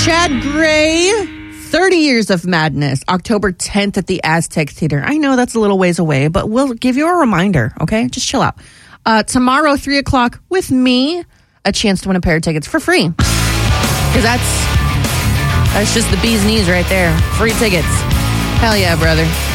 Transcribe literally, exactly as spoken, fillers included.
Chad Gray, thirty Years of Madness, October tenth at the Aztec Theater. I know that's a little ways away, but we'll give you a reminder, okay? Just chill out. Uh, tomorrow, three o'clock, with me, a chance to win a pair of tickets for free. Because that's, that's just the bee's knees right there. Free tickets. Hell yeah, brother.